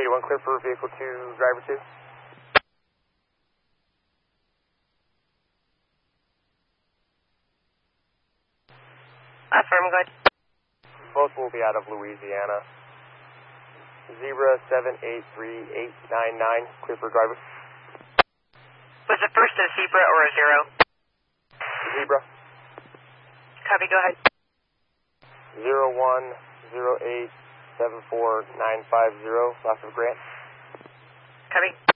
381 clear for vehicle 2, driver 2. Affirm, go ahead. Both will be out of Louisiana. 0783899, clear for driver. Was the first a zebra or a 0? Zebra. Copy, go ahead. 010874950, south of Grant. Copy.